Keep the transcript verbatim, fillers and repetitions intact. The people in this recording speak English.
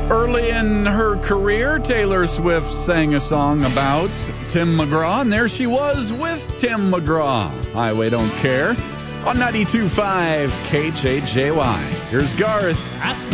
Early in her career, Taylor Swift sang a song about Tim McGraw, and there she was with Tim McGraw. Highway Don't Care on ninety-two point five K J J Y. Here's Garth.